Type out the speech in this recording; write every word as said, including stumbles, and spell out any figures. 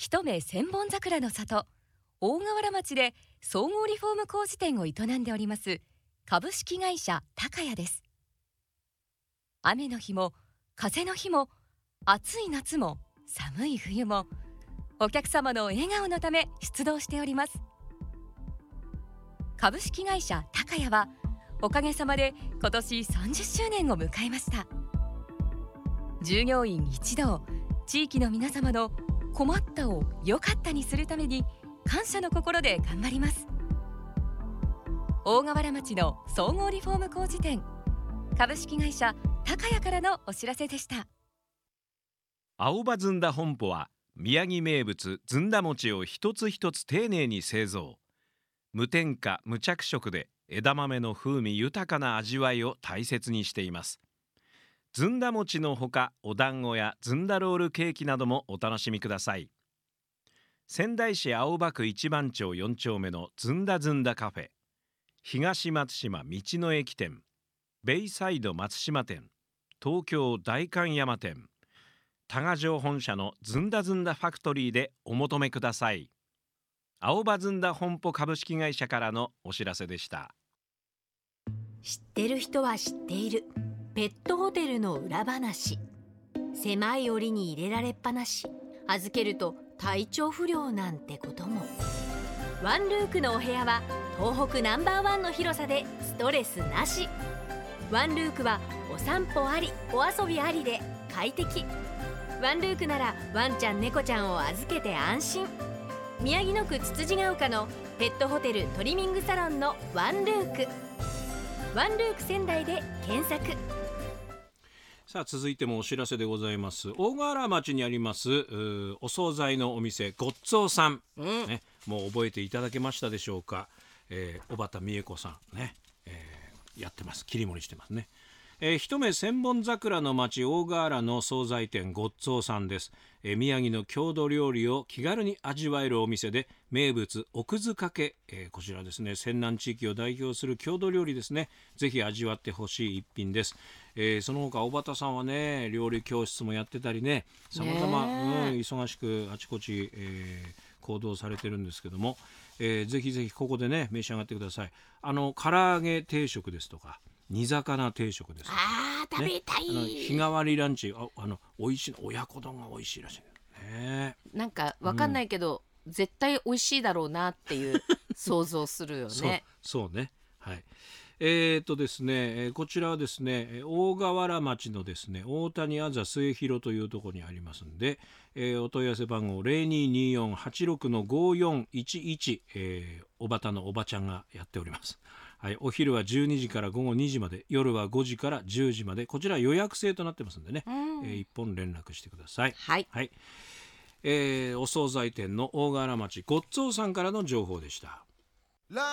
一目千本桜の里大河原町で総合リフォーム工事店を営んでおります株式会社高谷です。雨の日も風の日も暑い夏も寒い冬もお客様の笑顔のため出動しております。株式会社高谷はおかげさまで今年さんじゅっしゅうねんを迎えました。従業員一同、地域の皆様の困ったを良かったにするために感謝の心で頑張ります。大河原町の総合リフォーム工事店株式会社高谷からのお知らせでした。 青葉ずんだ本舗は宮城名物ずんだ餅を一つ一つ丁寧に製造。無添加無着色で枝豆の風味豊かな味わいを大切にしています。ずんだ餅のほかお団子やずんだロールケーキなどもお楽しみください。仙台市青葉区一番町よん丁目のずんだずんだカフェ、東松島道の駅店、ベイサイド松島店、東京代官山店、多賀城本社のずんだずんだファクトリーでお求めください。青葉ずんだ本舗株式会社からのお知らせでした。 知ってる人は知っているペットホテルの裏話。狭い檻に入れられっぱなし、預けると体調不良なんてことも。ワンルークのお部屋は東北ナンバーワンの広さでストレスなし。ワンルークはお散歩ありお遊びありで快適。ワンルークならワンちゃん猫ちゃんを預けて安心。宮城野区つつじが丘のペットホテルトリミングサロンのワンルーク、ワンルーク仙台で検索。 さあ続いてもお知らせでございます。大河原町にありますお惣菜のお店ごっつおさん、うんね、もう覚えていただけましたでしょうか。えー、小畑美恵子さんね、えー、やってます。切り盛りしてますね。えー、一目千本桜の町大河原の惣菜店ごっつおさんです。えー、宮城の郷土料理を気軽に味わえるお店で、名物奥津かけ、えー、こちらですね、泉南地域を代表する郷土料理ですね。ぜひ味わってほしい一品です。えー、その他小畑さんはね、料理教室もやってたりね、さまざま忙しくあちこち、えー、行動されてるんですけども、えー、ぜひぜひここでね召し上がってください。あの唐揚げ定食ですとか煮魚定食ですとか、 あー食べたい、 ね、あの日替わりランチ、ああの美味しい親子丼が美味しいらしい、ね、 なんかわかんないけど、うん、絶対美味しいだろうなっていう想像するよね。 そう、そうね、はい。えーとですね、こちらはですね大河原町のですね大谷あざ末広というところにありますんで、えー、お問い合わせ番号 ゼロにーにーよんはちろくのごよんいちいち、えー、おばたのおばちゃんがやっております。はい、お昼はじゅうにじからごごにじまで、夜はごじからじゅうじまで、こちら予約制となってますんでね、うん、えー、一本連絡してください。 はい、 はい。えー、お惣菜店の大河原町ごっつおさんからの情報でした。